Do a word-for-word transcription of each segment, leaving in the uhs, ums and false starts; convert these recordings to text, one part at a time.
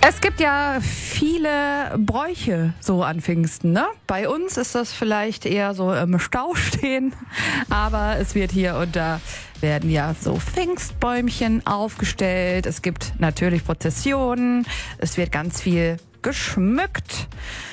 Es gibt ja viele Bräuche so an Pfingsten, ne? Bei uns ist das vielleicht eher so im Stau stehen, aber es wird hier und da werden ja so Pfingstbäumchen aufgestellt. Es gibt natürlich Prozessionen, es wird ganz viel geschmückt,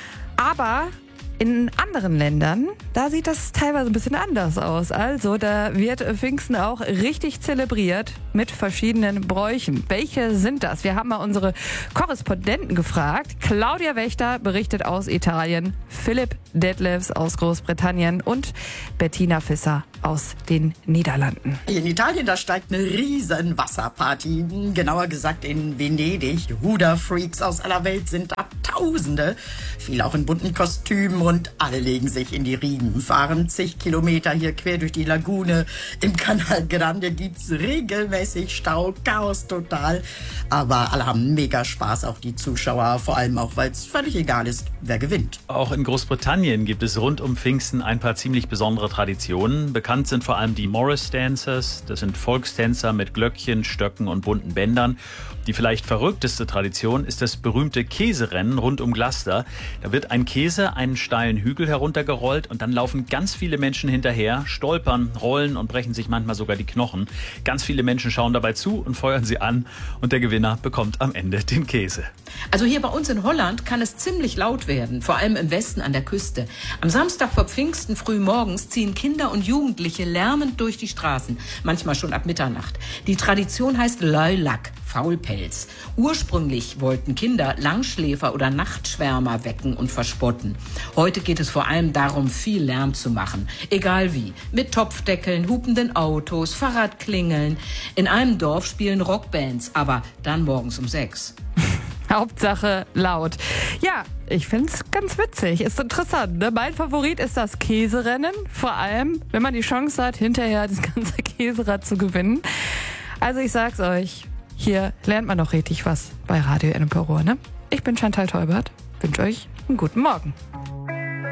aber in anderen Ländern, da sieht das teilweise ein bisschen anders aus. Also da wird Pfingsten auch richtig zelebriert mit verschiedenen Bräuchen. Welche sind das? Wir haben mal unsere Korrespondenten gefragt. Claudia Wächter berichtet aus Italien, Philipp Detlefs aus Großbritannien und Bettina Visser aus den Niederlanden. In Italien, da steigt eine riesen Wasserparty. Genauer gesagt in Venedig. Ruderfreaks aus aller Welt sind ab Tausende. Viele auch in bunten Kostümen und alle legen sich in die Riemen. Fahren zig Kilometer hier quer durch die Lagune. Im Canal Grande gibt's regelmäßig Stau, Chaos total. Aber alle haben mega Spaß, auch die Zuschauer. Vor allem auch, weil es völlig egal ist, wer gewinnt. Auch in Großbritannien gibt es rund um Pfingsten ein paar ziemlich besondere Traditionen. Bekannt sind vor allem die Morris Dancers. Das sind Volkstänzer mit Glöckchen, Stöcken und bunten Bändern. Die vielleicht verrückteste Tradition ist das berühmte Käserennen rund um Gloucester. Da wird ein Käse einen steilen Hügel heruntergerollt und dann laufen ganz viele Menschen hinterher, stolpern, rollen und brechen sich manchmal sogar die Knochen. Ganz viele Menschen schauen dabei zu und feuern sie an und der Gewinner bekommt am Ende den Käse. Also hier bei uns in Holland kann es ziemlich laut werden, vor allem im Westen an der Küste. Am Samstag vor Pfingsten früh morgens ziehen Kinder und Jugendliche lärmend durch die Straßen, manchmal schon ab Mitternacht. Die Tradition heißt Luilak, Faulpelz. Ursprünglich wollten Kinder Langschläfer oder Nachtschwärmer wecken und verspotten. Heute geht es vor allem darum, viel Lärm zu machen. Egal wie. Mit Topfdeckeln, hupenden Autos, Fahrradklingeln. In einem Dorf spielen Rockbands, aber dann morgens um sechs. Hauptsache laut. Ja, ich find's ganz witzig. Ist interessant, ne? Mein Favorit ist das Käserennen. Vor allem, wenn man die Chance hat, hinterher das ganze Käserad zu gewinnen. Also ich sag's euch, hier lernt man noch richtig was bei Radio Ennepe Ruhr, ne? Ich bin Chantal Teubert, wünsche euch einen guten Morgen.